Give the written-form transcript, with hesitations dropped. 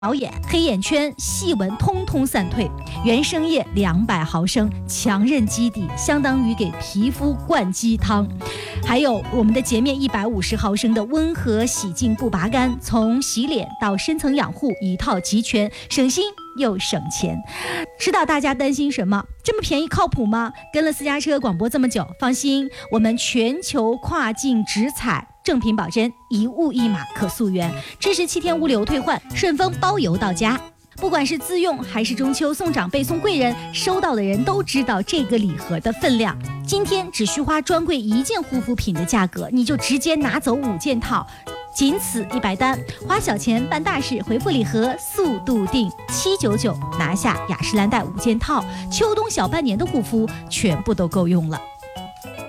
导眼、黑眼圈、细纹通通散退。原生液200毫升，强韧基底，相当于给皮肤灌鸡汤。还有我们的洁面150毫升的温和洗净不拔干，从洗脸到深层养护一套齐全，省心又省钱。知道大家担心什么？这么便宜靠谱吗？跟了私家车广播这么久，放心，我们全球跨境直采，正品保真，1物1码可溯源，支持7天物流退换，顺丰包邮到家。不管是自用还是中秋送长辈送贵人，收到的人都知道这个礼盒的分量。今天只需花专柜1件护肤品的价格，你就直接拿走5件套，仅此100单，花小钱办大事，回复礼盒速度定799，拿下雅诗兰黛5件套，秋冬小半年的护肤全部都够用了。